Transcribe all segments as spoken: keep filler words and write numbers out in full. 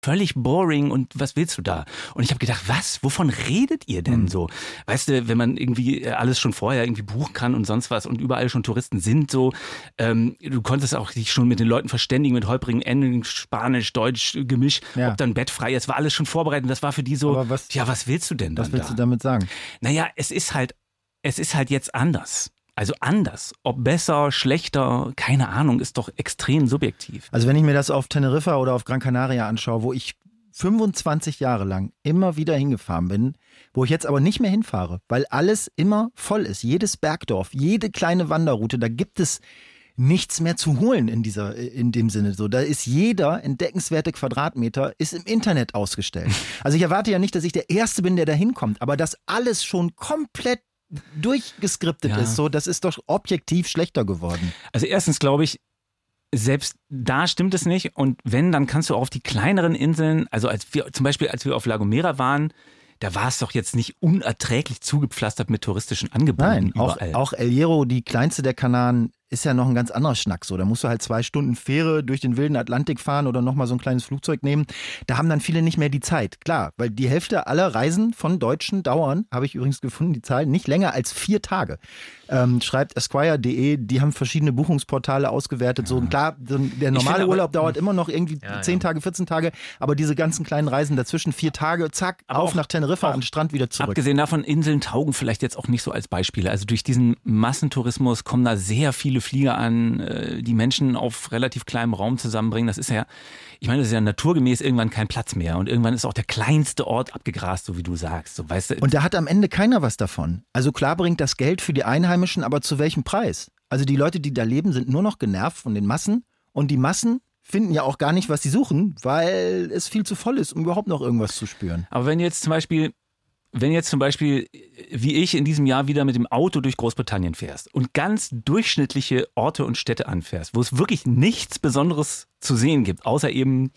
völlig boring und was willst du da? Und ich habe gedacht, was, wovon redet ihr denn so? Weißt du, wenn man irgendwie alles schon vorher irgendwie buchen kann und sonst was und überall schon Touristen sind so, ähm, du konntest auch dich schon mit den Leuten verständigen, mit holprigen Enden, Spanisch, Deutsch, Gemisch, ja. ob dann Bett frei ist, war alles schon vorbereitet und das war für die so, was, ja, was willst du denn dann Was willst da? du damit sagen? Naja, es ist halt, es ist halt jetzt anders. Also anders. Ob besser, schlechter, keine Ahnung, ist doch extrem subjektiv. Also wenn ich mir das auf Teneriffa oder auf Gran Canaria anschaue, wo ich fünfundzwanzig Jahre lang immer wieder hingefahren bin, wo ich jetzt aber nicht mehr hinfahre, weil alles immer voll ist. Jedes Bergdorf, jede kleine Wanderroute, da gibt es nichts mehr zu holen in dieser, in dem Sinne so. Da ist jeder entdeckenswerte Quadratmeter ist im Internet ausgestellt. Also ich erwarte ja nicht, dass ich der Erste bin, der da hinkommt, aber dass alles schon komplett durchgeskriptet ja. ist, so, das ist doch objektiv schlechter geworden. Also erstens glaube ich, selbst da stimmt es nicht und wenn, dann kannst du auch auf die kleineren Inseln, also als wir, zum Beispiel als wir auf La Gomera waren, da war es doch jetzt nicht unerträglich zugepflastert mit touristischen Angeboten. Nein, überall. Auch, auch El Hierro, die kleinste der Kanaren, ist ja noch ein ganz anderer Schnack. So, da musst du halt zwei Stunden Fähre durch den wilden Atlantik fahren oder nochmal so ein kleines Flugzeug nehmen. Da haben dann viele nicht mehr die Zeit. Klar, weil die Hälfte aller Reisen von Deutschen dauern, habe ich übrigens gefunden, die Zahl, nicht länger als vier Tage. Ähm, schreibt Esquire punkt de, die haben verschiedene Buchungsportale ausgewertet. Ja. So klar, der normale Urlaub aber, dauert immer noch irgendwie ja, zehn ja. Tage, vierzehn Tage, aber diese ganzen kleinen Reisen dazwischen, vier Tage, zack, aber auf nach Teneriffa, an den Strand wieder zurück. Abgesehen davon, Inseln taugen vielleicht jetzt auch nicht so als Beispiele. Also durch diesen Massentourismus kommen da sehr viele Flieger an, die Menschen auf relativ kleinem Raum zusammenbringen. Das ist ja, ich meine, das ist ja naturgemäß irgendwann kein Platz mehr. Und irgendwann ist auch der kleinste Ort abgegrast, so wie du sagst. So, weißt du? Und da hat am Ende keiner was davon. Also klar bringt das Geld für die Einheimischen, aber zu welchem Preis? Also die Leute, die da leben, sind nur noch genervt von den Massen. Und die Massen finden ja auch gar nicht, was sie suchen, weil es viel zu voll ist, um überhaupt noch irgendwas zu spüren. Aber wenn jetzt zum Beispiel... Wenn jetzt zum Beispiel, wie ich in diesem Jahr wieder mit dem Auto durch Großbritannien fährst und ganz durchschnittliche Orte und Städte anfährst, wo es wirklich nichts Besonderes zu sehen gibt, außer eben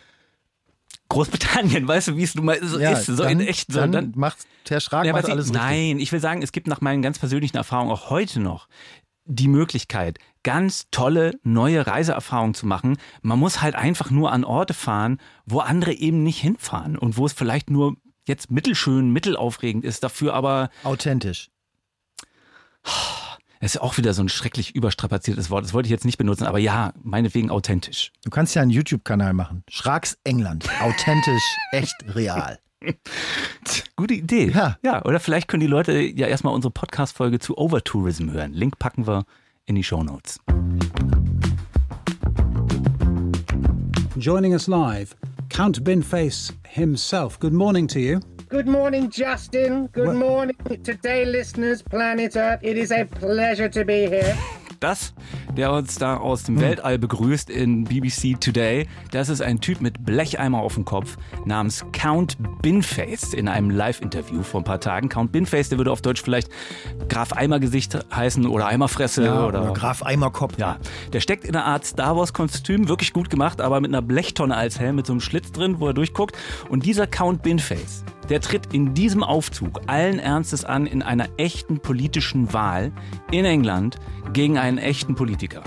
Großbritannien, weißt du, wie es nun mal so ja, ist, so dann, in echt. So, dann, dann macht Herr Schrag ja, macht ich, alles Nein, richtig. ich will sagen, es gibt nach meinen ganz persönlichen Erfahrungen auch heute noch die Möglichkeit, ganz tolle neue Reiseerfahrungen zu machen. Man muss halt einfach nur an Orte fahren, wo andere eben nicht hinfahren und wo es vielleicht nur jetzt mittelschön, mittelaufregend ist, dafür aber... Authentisch. Das ist auch wieder so ein schrecklich überstrapaziertes Wort. Das wollte ich jetzt nicht benutzen, aber ja, meinetwegen authentisch. Du kannst ja einen YouTube-Kanal machen. Schraks England. Authentisch, echt real. Gute Idee. Ja. ja. Oder vielleicht können die Leute ja erstmal unsere Podcast-Folge zu Overtourism hören. Link packen wir in die Shownotes. Joining us live, Count Binface himself. Good morning to you. Good morning, Justin. Good What? morning, today listeners, Planet Earth. It is a pleasure to be here. Das, der uns da aus dem Weltall begrüßt in B B C Today, das ist ein Typ mit Blecheimer auf dem Kopf namens Count Binface in einem Live-Interview vor ein paar Tagen. Count Binface, der würde auf Deutsch vielleicht Graf Eimergesicht heißen oder Eimerfresse. Ja, oder, oder Graf Eimerkopf. Ja, der steckt in einer Art Star Wars-Kostüm, wirklich gut gemacht, aber mit einer Blechtonne als Helm, mit so einem Schlitz drin, wo er durchguckt. Und dieser Count Binface, der tritt in diesem Aufzug allen Ernstes an in einer echten politischen Wahl in England gegen einen echten Politiker.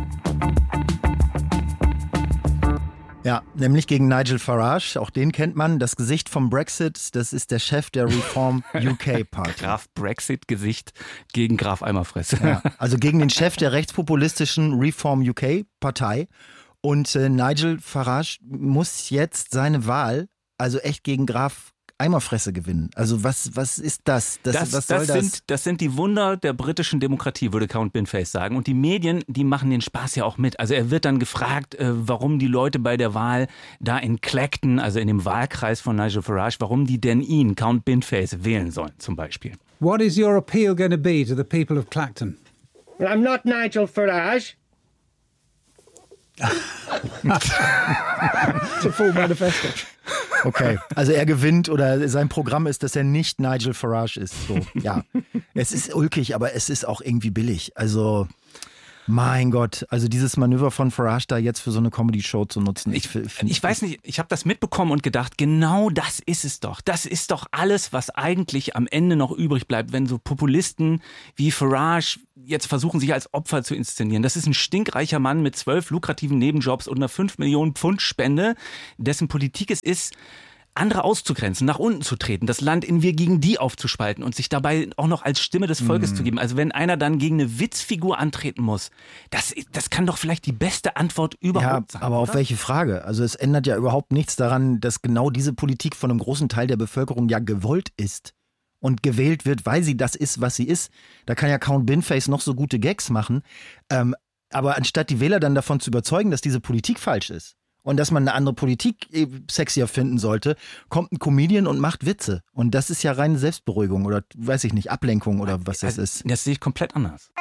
Ja, nämlich gegen Nigel Farage. Auch den kennt man. Das Gesicht vom Brexit, das ist der Chef der Reform U K Party. Graf Brexit-Gesicht gegen Graf Eimerfresse. Ja, also gegen den Chef der rechtspopulistischen Reform U K Partei. Und äh, Nigel Farage muss jetzt seine Wahl, also echt gegen Graf Eimerfresse gewinnen. Also was, was ist das? Das, das, was soll das, sind, das? das sind die Wunder der britischen Demokratie, würde Count Binface sagen. Und die Medien, die machen den Spaß ja auch mit. Also er wird dann gefragt, äh, warum die Leute bei der Wahl da in Clacton, also in dem Wahlkreis von Nigel Farage, warum die denn ihn, Count Binface, wählen sollen zum Beispiel. What is your appeal going to be to the people of Clacton? Well, I'm not Nigel Farage. It's a full manifesto. Okay, also er gewinnt oder sein Programm ist, dass er nicht Nigel Farage ist. So, ja, es ist ulkig, aber es ist auch irgendwie billig. Also Mein Gott, also dieses Manöver von Farage da jetzt für so eine Comedy-Show zu nutzen. Ich, ich, ich weiß nicht, ich habe das mitbekommen und gedacht, genau das ist es doch. Das ist doch alles, was eigentlich am Ende noch übrig bleibt, wenn so Populisten wie Farage jetzt versuchen, sich als Opfer zu inszenieren. Das ist ein stinkreicher Mann mit zwölf lukrativen Nebenjobs und einer fünf Millionen Pfund Spende, dessen Politik es ist, andere auszugrenzen, nach unten zu treten, das Land in wir gegen die aufzuspalten und sich dabei auch noch als Stimme des Volkes mm. zu geben. Also wenn einer dann gegen eine Witzfigur antreten muss, das, das kann doch vielleicht die beste Antwort überhaupt ja, sein. Aber oder? auf welche Frage? Also es ändert ja überhaupt nichts daran, dass genau diese Politik von einem großen Teil der Bevölkerung ja gewollt ist und gewählt wird, weil sie das ist, was sie ist. Da kann ja Count Binface noch so gute Gags machen. Ähm, aber anstatt die Wähler dann davon zu überzeugen, dass diese Politik falsch ist, und dass man eine andere Politik sexier finden sollte, kommt ein Comedian und macht Witze. Und das ist ja reine Selbstberuhigung oder, weiß ich nicht, Ablenkung oder was das also, ist. Das sehe ich komplett anders.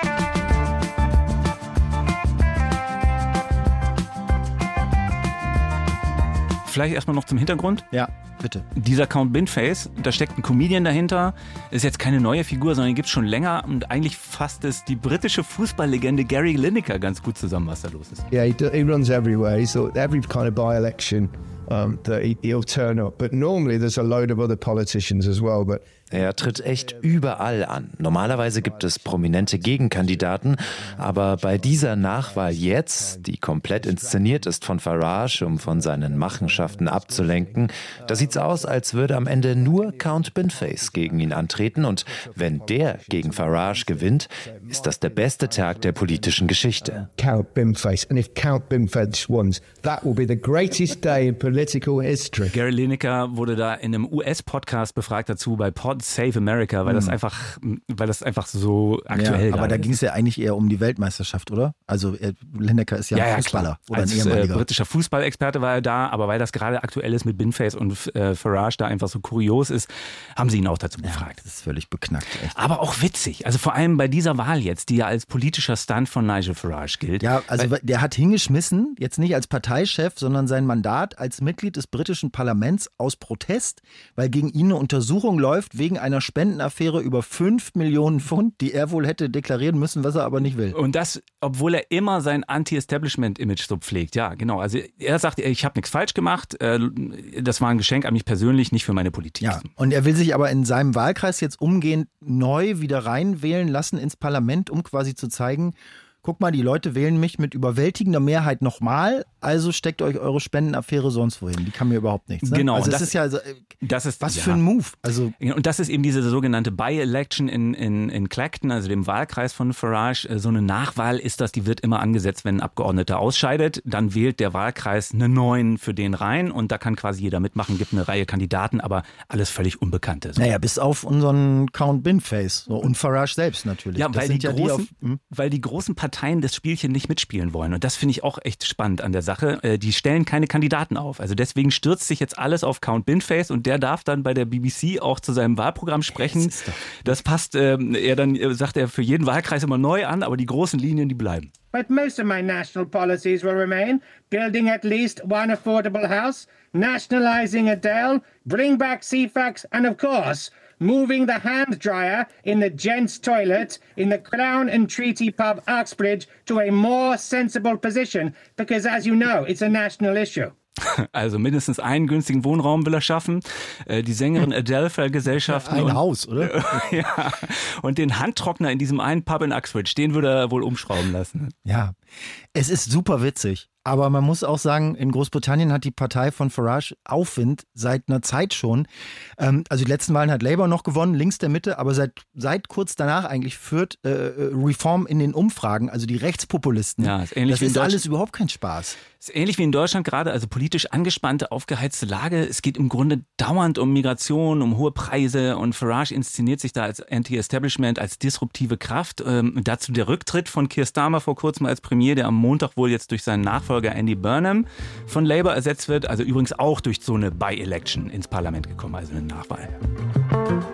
Vielleicht erstmal noch zum Hintergrund. Ja, bitte. Dieser Count Binface, da steckt ein Comedian dahinter, ist jetzt keine neue Figur, sondern die gibt es schon länger und eigentlich fasst es die britische Fußballlegende Gary Lineker ganz gut zusammen, was da los ist. Yeah, he, he runs everywhere. He's every kind of by-election um, that he, he'll turn up. But normally there's a load of other politicians as well, but er tritt echt überall an. Normalerweise gibt es prominente Gegenkandidaten, aber bei dieser Nachwahl jetzt, die komplett inszeniert ist von Farage, um von seinen Machenschaften abzulenken, da sieht's aus, als würde am Ende nur Count Binface gegen ihn antreten und wenn der gegen Farage gewinnt, ist das der beste Tag der politischen Geschichte. Count Binface. And if Count Binface wins, that will be the greatest day in political history. Gary Lineker wurde da in einem U S-Podcast befragt dazu bei Pod Save America, weil das einfach, weil das einfach so aktuell ja, aber da ging es ja eigentlich eher um die Weltmeisterschaft, oder? Also er, Lineker ist ja, ja, ja Fußballer klar. Oder Als ein äh, britischer Fußballexperte war er da, aber weil das gerade aktuell ist mit Binface und äh, Farage da einfach so kurios ist, haben sie ihn auch dazu befragt. Ja, das ist völlig beknackt. Echt. Aber auch witzig, also vor allem bei dieser Wahl jetzt, die ja als politischer Stunt von Nigel Farage gilt. Ja, also weil, der hat hingeschmissen, jetzt nicht als Parteichef, sondern sein Mandat als Mitglied des britischen Parlaments aus Protest, weil gegen ihn eine Untersuchung läuft wegen einer Spendenaffäre über fünf Millionen Pfund, die er wohl hätte deklarieren müssen, was er aber nicht will. Und das, obwohl er immer sein Anti-Establishment-Image so pflegt. Ja, genau. Also er sagt, ich habe nichts falsch gemacht. Das war ein Geschenk an mich persönlich, nicht für meine Politik. Ja, und er will sich aber in seinem Wahlkreis jetzt umgehend neu wieder reinwählen lassen ins Parlament, um quasi zu zeigen, guck mal, die Leute wählen mich mit überwältigender Mehrheit nochmal, also steckt euch eure Spendenaffäre sonst wohin. Die kann mir überhaupt nichts. Ne? Genau. Also das, das ist ja, also, das ist, was ja. für ein Move. Also und das ist eben diese sogenannte By-Election in, in, in Clacton, also dem Wahlkreis von Farage. So eine Nachwahl ist das, die wird immer angesetzt, wenn ein Abgeordneter ausscheidet. Dann wählt der Wahlkreis einen neuen für den rein und da kann quasi jeder mitmachen, gibt eine Reihe Kandidaten, aber alles völlig Unbekannte. So. Naja, bis auf unseren Count Binface so, und Farage selbst natürlich. Ja, weil die, ja großen, die, auf, hm? weil die großen Parteien das Spielchen nicht mitspielen wollen. Und das finde ich auch echt spannend an der Sache. Die stellen keine Kandidaten auf. Also deswegen stürzt sich jetzt alles auf Count Binface und der darf dann bei der B B C auch zu seinem Wahlprogramm sprechen. Das, das passt, äh, er dann sagt er für jeden Wahlkreis immer neu an, aber die großen Linien, die bleiben. But most of my national policies will remain. Building at least one affordable house, nationalising Adele, bring back C FAX and of course moving the hand dryer in the gents' toilet in the Crown and Treaty pub Uxbridge to a more sensible position because, as you know, it's a national issue. Also mindestens einen günstigen Wohnraum will er schaffen. Die Sängerin Adele vergesellschaften. Ein und, Haus, oder? Ja. Und den Handtrockner in diesem einen Pub in Uxbridge, den würde er wohl umschrauben lassen. Ja, es ist super witzig. Aber man muss auch sagen, in Großbritannien hat die Partei von Farage Aufwind seit einer Zeit schon. Ähm, also die letzten Wahlen hat Labour noch gewonnen, links der Mitte, aber seit, seit kurz danach eigentlich führt äh, Reform in den Umfragen, also die Rechtspopulisten. Ja, ist ähnlich das wie ist in alles überhaupt kein Spaß. Ist ähnlich wie in Deutschland gerade, also politisch angespannte, aufgeheizte Lage. Es geht im Grunde dauernd um Migration, um hohe Preise und Farage inszeniert sich da als Anti-Establishment, als disruptive Kraft. Ähm, dazu der Rücktritt von Keir Starmer vor kurzem als Premier, der am Montag wohl jetzt durch seinen Nachfolger Andy Burnham von Labour ersetzt wird. Also übrigens auch durch so eine By-Election ins Parlament gekommen, also eine Nachwahl.